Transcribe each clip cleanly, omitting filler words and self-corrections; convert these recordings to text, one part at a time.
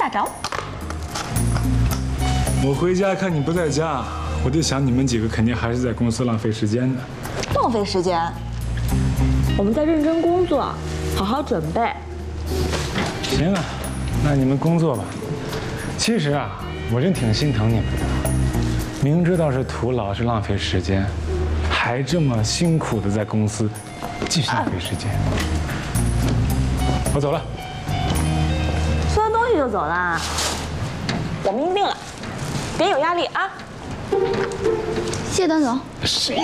大着。 我回家看你不在家，我就想你们几个肯定还是在公司浪费时间呢。 浪费时间？我们在认真工作，好好准备。 行啊，那你们工作吧。其实啊，我真挺心疼你们的，明知道是徒劳是浪费时间，还这么辛苦的在公司继续浪费时间。我走了。 收完东西就走了？我命定了，别有压力啊！ 谢谢段总。 谁？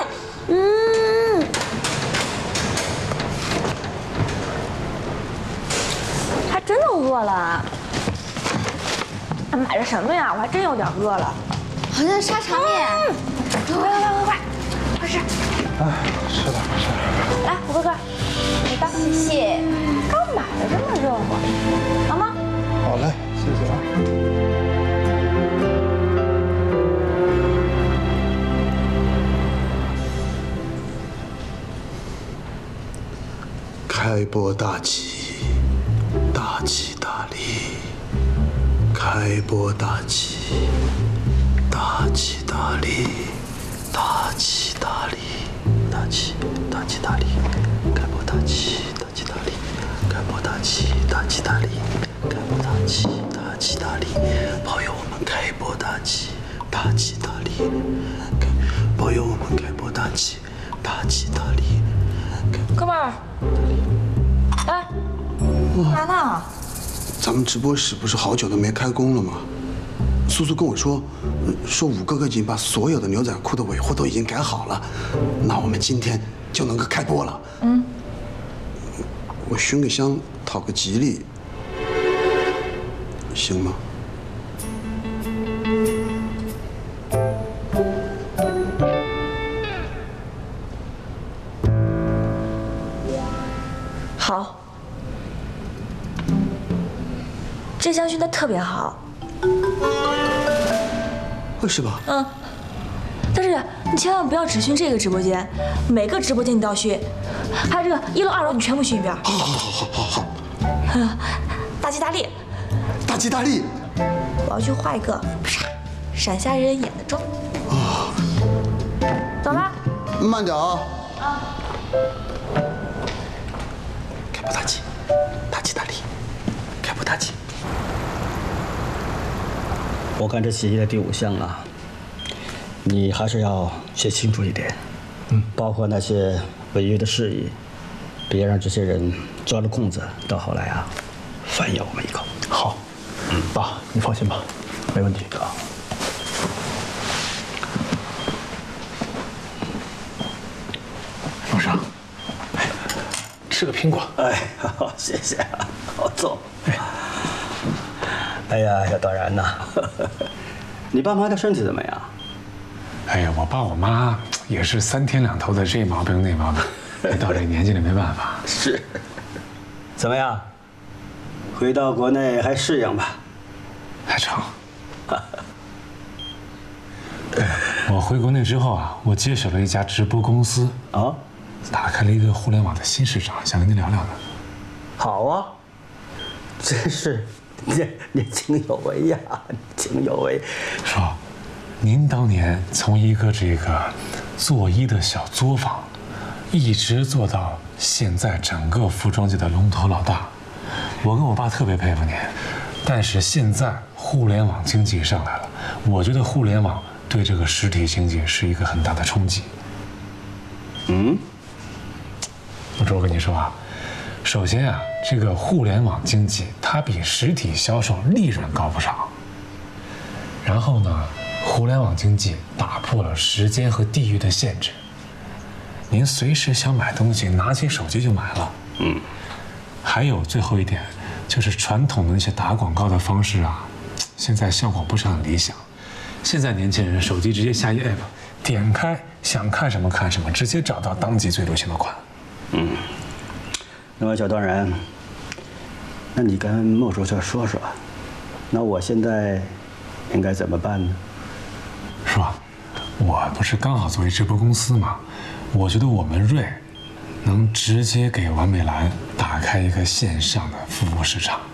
还真的饿了。买的什么呀？我还真有点饿了。 好像沙茶面。 快吃！ 哎，吃吧，吃吧。 来，胡哥哥，你的。 谢谢。 刚买的这么热乎，好吗？ 好嘞，谢谢啊。 开播大吉，大吉大利。开播大吉，大吉大利，大吉大利，大吉大利。开播大吉，大吉大利。开播大吉，大吉大利。开播大吉，大吉大利。保佑我们开播大吉，大吉大利。保佑我们开播大吉，大吉大利。 哥们儿，哎，干嘛呢？ 咱们直播室不是好久都没开工了吗？苏苏跟我说，五哥哥已经把所有的牛仔裤的尾货都已经改好了，那我们今天就能够开播了。我熏个香，讨个吉利，行吗？ 好。这香熏的特别好， 是吧？ 但是你千万不要只熏这个直播间，每个直播间你都要熏，还有这个1楼、2楼你全部熏一遍。 好。 大吉大利， 大吉大利！ 我要去画一个闪瞎人眼的妆。走吧。 慢点啊！开播大吉，大吉大利，开播大吉。 我看这协议的第5项啊，你还是要写清楚一点，包括那些违约的事宜，别让这些人钻了空子，到后来啊，反咬我们一口。 好，爸，你放心吧，没问题啊。路上，吃个苹果。 哎，好，谢谢啊，好坐。哎呀，小当然呐，你爸妈的身体怎么样？ 哎呀，我爸我妈也是3天2头的这毛病那毛病，到这年纪了没办法。 是。怎么样？回到国内还适应吧？ 还成。我回国内之后啊，我接手了一家直播公司啊， 打开了一个互联网的新市场，想跟您聊聊呢。 好啊，真是年轻有为呀，年轻有为。 说，您当年从一个这个做衣的小作坊，一直做到现在整个服装界的龙头老大，我跟我爸特别佩服您。但是现在互联网经济上来了，我觉得互联网对这个实体经济是一个很大的冲击。我跟你说啊，首先啊，这个互联网经济它比实体销售利润高不少。然后呢，互联网经济打破了时间和地域的限制，您随时想买东西，拿起手机就买了。还有最后一点，就是传统的那些打广告的方式啊，现在效果不是很理想。现在年轻人手机直接下一 app， 点开想看什么看什么，直接找到当季最流行的款。 那么小当然，那你跟孟叔叔说说，那我现在应该怎么办呢？ 是吧？我不是刚好作为直播公司嘛，我觉得我们瑞能直接给完美蓝打开一个线上的服务市场。